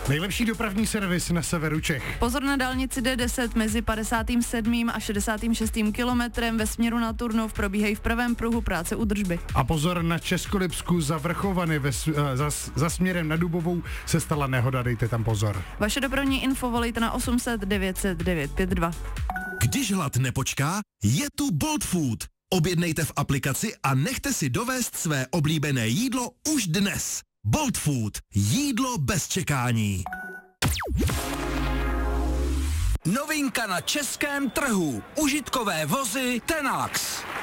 Nejlepší dopravní servis na severu Čech. Pozor na dálnici D10 mezi 57. a 66. kilometrem ve směru na Turnov probíhají v pravém pruhu práce údržby. A pozor na Českolipsku za Vrchovany za směrem na Dubovou se stala nehoda, dejte tam pozor. Vaše dopravní info volejte na 800 900 952. Když hlad nepočká, je tu Bolt Food. Objednejte v aplikaci a nechte si dovést své oblíbené jídlo už dnes. Bolt Food. Jídlo bez čekání. Novinka na českém trhu. Užitkové vozy Tenax.